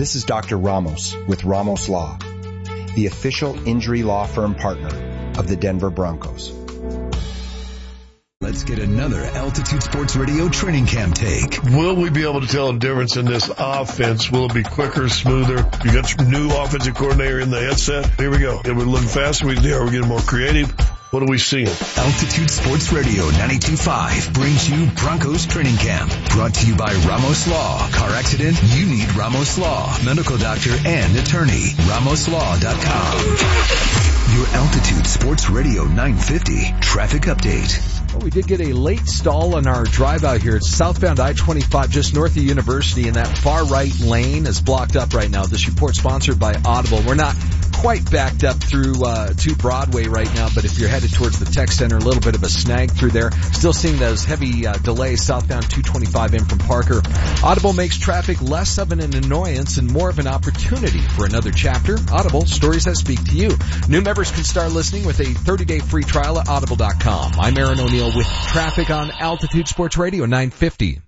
This is Dr. Ramos with Ramos Law, the official injury law firm partner of the Denver Broncos. Let's get another Altitude Sports Radio training camp take. Will we be able to tell a difference in this offense? Will it be quicker, smoother? You got some new offensive coordinator in the headset. Here we go. Are we looking faster? Are we getting more creative? What are we seeing? Altitude Sports Radio 92.5 brings you Broncos Training Camp. Brought to you by Ramos Law. Car accident? You need Ramos Law. Medical doctor and attorney. RamosLaw.com. Your Altitude Sports Radio 950 traffic update. Well, we did get a late stall on our drive out here. It's southbound I-25 just north of University, and that far right lane is blocked up right now. This report sponsored by Audible. We're not quite backed up through to Broadway right now, but if you're headed towards the tech center, a little bit of a snag through there. Still seeing those heavy delays southbound 225 in from Parker. Audible makes traffic less of an annoyance and more of an opportunity for another chapter. Audible, stories that speak to you. New members can start listening with a 30-day free trial at audible.com. I'm Aaron O'Neill with traffic on Altitude Sports Radio 950.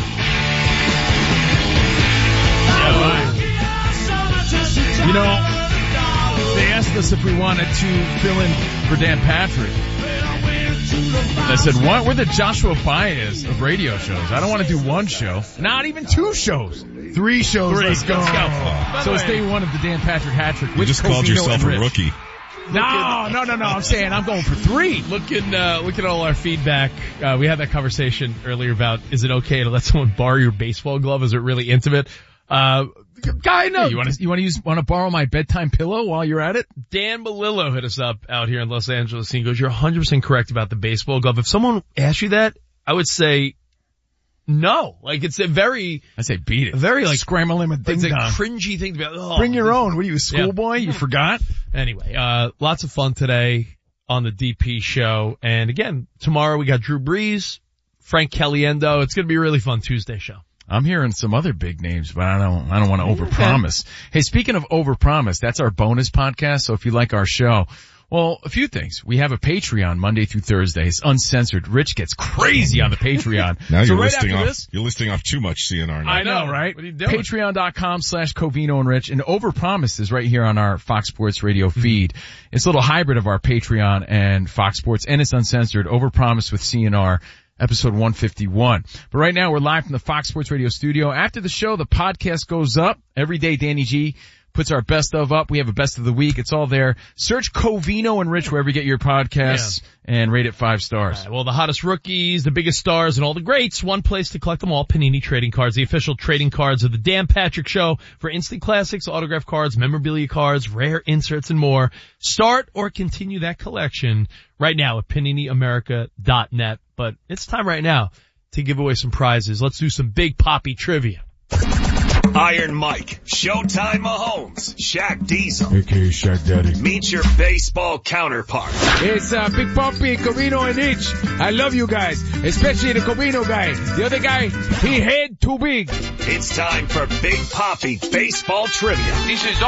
You know, they asked us if we wanted to fill in for Dan Patrick. I said, what? We're the Joshua Baez of radio shows. I don't want to do one show. Not even two shows. Three shows. Let's go. So it's day one of the Dan Patrick hat trick. You just called yourself a rookie. No. I'm saying I'm going for three. Look at all our feedback. We had that conversation earlier about, is it okay to let someone borrow your baseball glove? Is it really intimate? Guy, no. You want to borrow my bedtime pillow while you're at it? Dan Melillo hit us up out here in Los Angeles. He goes, you're 100% correct about the baseball glove. If someone asked you that, I would say no. Like, it's a very... I say beat it. Very, like... Scramble him and ding It's a dong. cringy thing to be like, oh. Bring your own. What are you, a schoolboy? You forgot? Anyway, lots of fun today on the DP show. And again, tomorrow we got Drew Brees, Frank Caliendo. It's going to be a really fun Tuesday show. I'm hearing some other big names, but I don't want to overpromise. Hey, speaking of overpromise, that's our bonus podcast. So if you like our show, well, a few things. We have a Patreon Monday through Thursday. It's uncensored. Rich gets crazy on the Patreon. Now so you're listing off too much CNR now. I know, right? What are you doing? Patreon.com/Covino and Rich. And overpromise is right here on our Fox Sports Radio feed. It's a little hybrid of our Patreon and Fox Sports, and it's uncensored. Overpromise with CNR. Episode 151. But right now we're live from the Fox Sports Radio studio. After the show, the podcast goes up. Every day Danny G puts our best of up. We have a best of the week. It's all there. Search Covino and Rich wherever you get your podcasts and rate it 5 stars. Right, well, the hottest rookies, the biggest stars, and all the greats. One place to collect them all. Panini Trading Cards, the official trading cards of the Dan Patrick Show for instant classics, autograph cards, memorabilia cards, rare inserts, and more. Start or continue that collection right now at PaniniAmerica.net. But it's time right now to give away some prizes. Let's do some Big Papi trivia. Iron Mike, Showtime Mahomes, Shaq Diesel, A.K.A. Shaq Daddy. Meet your baseball counterpart. It's Big Papi, Covino, and Rich. I love you guys, especially the Covino guy. The other guy, he head too big. It's time for Big Papi Baseball Trivia. This is